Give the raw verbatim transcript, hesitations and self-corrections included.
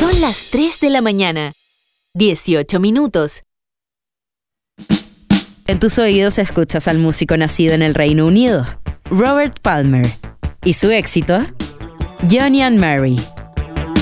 Son las tres de la mañana. dieciocho minutos. En tus oídos escuchas al músico nacido en el Reino Unido, Robert Palmer, y su éxito, Johnny and Mary.